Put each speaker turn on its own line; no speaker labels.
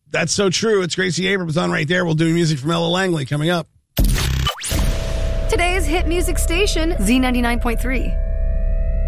That's so true. It's Gracie Abrams on right there. We'll do music from Ella Langley coming up.
Today's hit music station, Z99.3.